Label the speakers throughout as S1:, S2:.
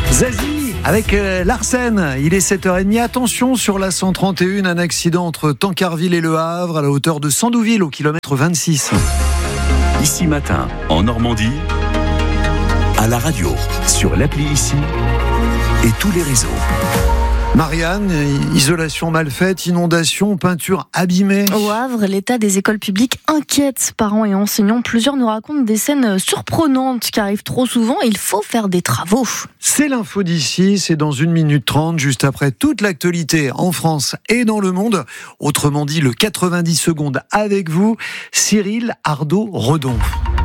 S1: Zazie avec Larsen, il est 7h30. Attention sur la 131, un accident entre Tancarville et Le Havre à la hauteur de Sandouville au kilomètre 26.
S2: Ici Matin, en Normandie, à la radio, sur l'appli Ici et tous les réseaux.
S1: Marianne, isolation mal faite, inondation, peinture abîmée.
S3: Au Havre, l'état des écoles publiques inquiète parents et enseignants. Plusieurs nous racontent des scènes surprenantes qui arrivent trop souvent. Il faut faire des travaux.
S1: C'est l'info d'ici, c'est dans 1 minute 30, juste après toute l'actualité en France et dans le monde. Autrement dit, le 90 secondes avec vous, Cyril Ardo-Redon.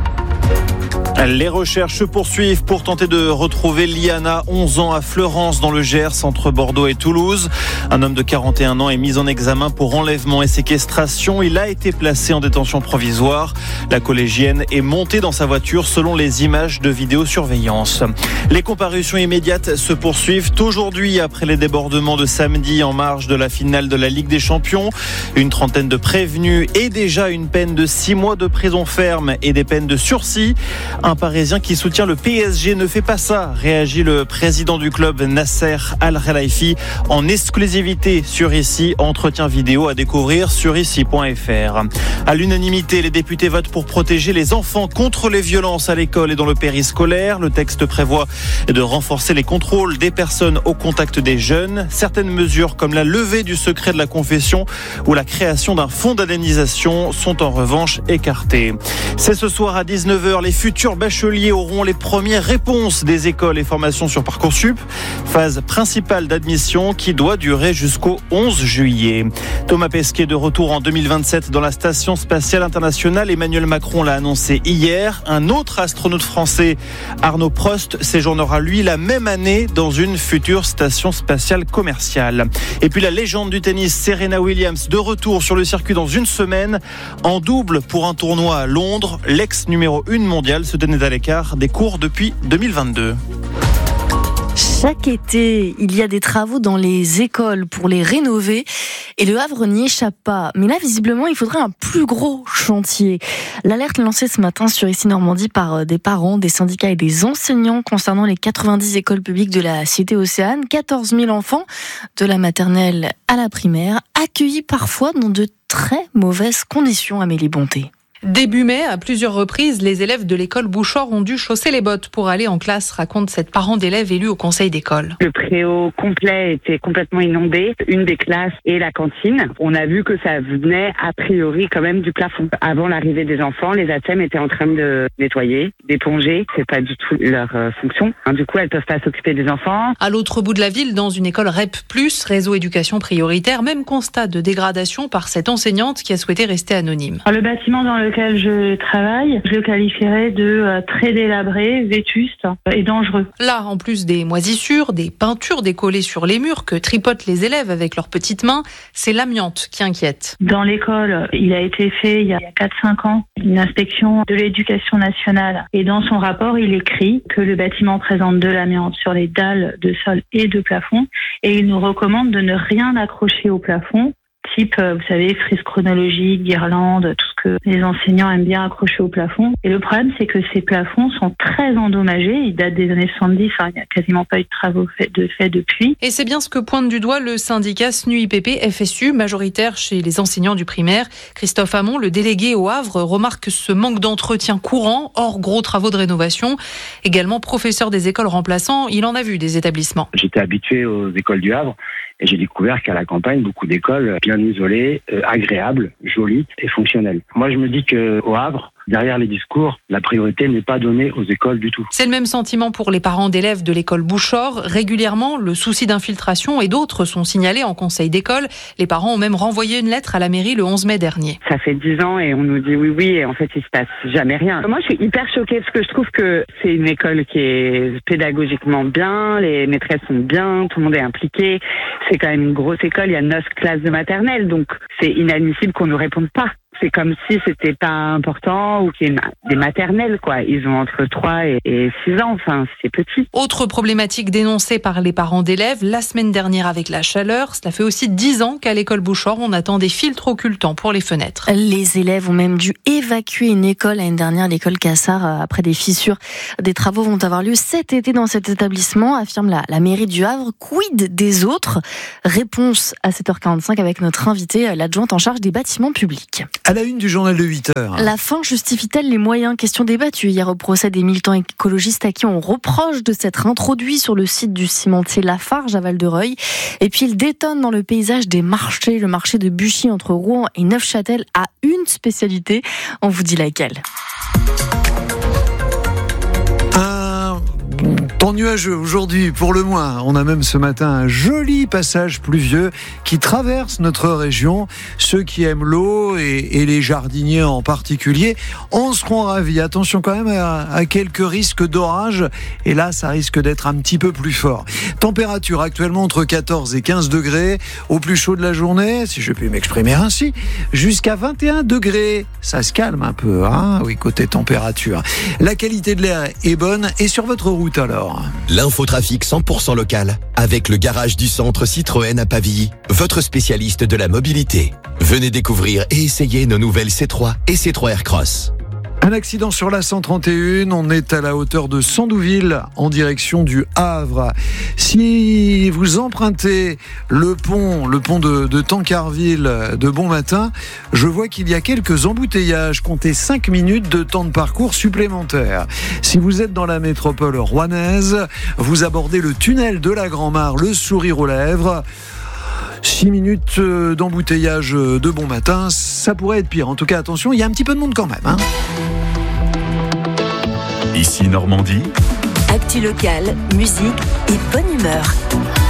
S4: Les recherches se poursuivent pour tenter de retrouver Liana, 11 ans, à Fleurance, dans le Gers, entre Bordeaux et Toulouse. Un homme de 41 ans est mis en examen pour enlèvement et séquestration. Il a été placé en détention provisoire. La collégienne est montée dans sa voiture selon les images de vidéosurveillance. Les comparutions immédiates se poursuivent aujourd'hui après les débordements de samedi en marge de la finale de la Ligue des Champions. Une trentaine de prévenus et déjà une peine de 6 mois de prison ferme et des peines de sursis. Un Parisien qui soutient le PSG ne fait pas ça, réagit le président du club Nasser Al-Khelaifi en exclusivité sur Ici. Entretien vidéo à découvrir sur ici.fr. À l'unanimité, les députés votent pour protéger les enfants contre les violences à l'école et dans le périscolaire. Le texte prévoit de renforcer les contrôles des personnes au contact des jeunes. Certaines mesures comme la levée du secret de la confession ou la création d'un fonds d'indemnisation sont en revanche écartées. C'est ce soir à 19h, les futurs bacheliers auront les premières réponses des écoles et formations sur Parcoursup. Phase principale d'admission qui doit durer jusqu'au 11 juillet. Thomas Pesquet de retour en 2027 dans la Station spatiale internationale. Emmanuel Macron l'a annoncé hier. Un autre astronaute français, Arnaud Prost, séjournera lui la même année dans une future station spatiale commerciale. Et puis la légende du tennis, Serena Williams, de retour sur le circuit dans une semaine. En double pour un tournoi à Londres. L'ex numéro 1 mondiale se tenait à l'écart des cours depuis 2022.
S3: Chaque été, il y a des travaux dans les écoles pour les rénover et le Havre n'y échappe pas. Mais là, visiblement, il faudrait un plus gros chantier. L'alerte lancée ce matin sur Ici Normandie par des parents, des syndicats et des enseignants concernant les 90 écoles publiques de la Cité Océane. 14 000 enfants, de la maternelle à la primaire, accueillis parfois dans de très mauvaises conditions, Amélie Bonté.
S5: Début mai, à plusieurs reprises, les élèves de l'école Bouchor ont dû chausser les bottes pour aller en classe, raconte cette parent d'élève élue au conseil d'école.
S6: Le préau complet était complètement inondé, une des classes et la cantine. On a vu que ça venait a priori quand même du plafond. Avant l'arrivée des enfants, les ATSEM étaient en train de nettoyer, d'éponger. C'est pas du tout leur fonction. Du coup, elles peuvent pas s'occuper des enfants.
S5: À l'autre bout de la ville, dans une école REP+, réseau éducation prioritaire, même constat de dégradation par cette enseignante qui a souhaité rester anonyme.
S7: Le bâtiment dans lequel je travaille, je le qualifierais de très délabré, vétuste et dangereux.
S5: Là, en plus des moisissures, des peintures décollées sur les murs que tripotent les élèves avec leurs petites mains, c'est l'amiante qui inquiète.
S7: Dans l'école, il a été fait il y a 4-5 ans une inspection de l'éducation nationale et dans son rapport, il écrit que le bâtiment présente de l'amiante sur les dalles de sol et de plafond et il nous recommande de ne rien accrocher au plafond. Type, vous savez, frise chronologique, guirlande, tout ce que les enseignants aiment bien accrocher au plafond. Et le problème, c'est que ces plafonds sont très endommagés. Ils datent des années 70, il n'y a quasiment pas eu de travaux faits depuis.
S5: Et c'est bien ce que pointe du doigt le syndicat SNUIPP-FSU, majoritaire chez les enseignants du primaire. Christophe Hamon, le délégué au Havre, remarque ce manque d'entretien courant, hors gros travaux de rénovation. Également professeur des écoles remplaçants, il en a vu des établissements.
S8: J'étais habitué aux écoles du Havre. Et j'ai découvert qu'à la campagne, beaucoup d'écoles bien isolées, agréables, jolies et fonctionnelles. Moi, je me dis qu'au Havre, derrière les discours, la priorité n'est pas donnée aux écoles du tout.
S5: C'est le même sentiment pour les parents d'élèves de l'école Bouchor. Régulièrement, le souci d'infiltration et d'autres sont signalés en conseil d'école. Les parents ont même renvoyé une lettre à la mairie le 11 mai dernier.
S6: Ça fait 10 ans et on nous dit oui et en fait il se passe jamais rien. Moi je suis hyper choquée parce que je trouve que c'est une école qui est pédagogiquement bien, les maîtresses sont bien, tout le monde est impliqué. C'est quand même une grosse école, il y a 9 classes de maternelle donc c'est inadmissible qu'on ne nous réponde pas. C'est comme si c'était pas important ou qu'il y ait des maternelles, quoi. Ils ont entre 3 et 6 ans, enfin, c'est petit.
S5: Autre problématique dénoncée par les parents d'élèves, la semaine dernière avec la chaleur. Cela fait aussi 10 ans qu'à l'école Bouchard, on attend des filtres occultants pour les fenêtres.
S3: Les élèves ont même dû évacuer une école l'année dernière, l'école Cassard, après des fissures. Des travaux vont avoir lieu cet été dans cet établissement, affirme la mairie du Havre. Quid des autres ? Réponse à 7h45 avec notre invitée, l'adjointe en charge des bâtiments publics.
S1: À la une du journal de 8h.
S3: La fin justifie-t-elle les moyens ? Question débattue hier au procès des militants écologistes à qui on reproche de s'être introduits sur le site du cimentier Lafarge à Val-de-Reuil. Et puis il détonne dans le paysage des marchés. Le marché de Buchy entre Rouen et Neufchâtel a une spécialité. On vous dit laquelle.
S1: Temps nuageux aujourd'hui pour le moins. On a même ce matin un joli passage pluvieux qui traverse notre région. Ceux qui aiment l'eau et les jardiniers en particulier en seront ravis. Attention quand même à quelques risques d'orage. Et là, ça risque d'être un petit peu plus fort. Température actuellement entre 14 et 15 degrés. Au plus chaud de la journée, si je puis m'exprimer ainsi, jusqu'à 21 degrés. Ça se calme un peu, hein ? Oui, côté température. La qualité de l'air est bonne. Et sur votre route alors ?
S9: L'infotrafic 100% local avec le garage du centre Citroën à Pavilly, votre spécialiste de la mobilité. Venez découvrir et essayer nos nouvelles C3 et C3 Aircross.
S1: Un accident sur la 131, on est à la hauteur de Sandouville en direction du Havre. Si vous empruntez le pont de Tancarville de bon matin, je vois qu'il y a quelques embouteillages. Comptez 5 minutes de temps de parcours supplémentaire. Si vous êtes dans la métropole rouennaise, vous abordez le tunnel de la Grand-Mare, le sourire aux lèvres. 6 minutes d'embouteillage de bon matin, ça pourrait être pire. En tout cas, attention, il y a un petit peu de monde quand même.
S2: Ici Normandie.
S10: Actu locale, musique et bonne humeur.